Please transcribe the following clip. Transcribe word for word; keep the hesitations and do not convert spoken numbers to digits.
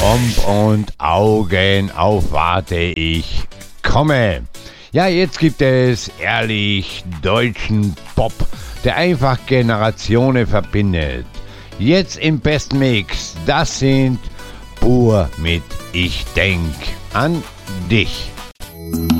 Ump und Augen auf, warte, ich komme. Ja, jetzt gibt es ehrlich deutschen Pop, der einfach Generationen verbindet. Jetzt im Best Mix, das sind Pur mit Ich denk an dich.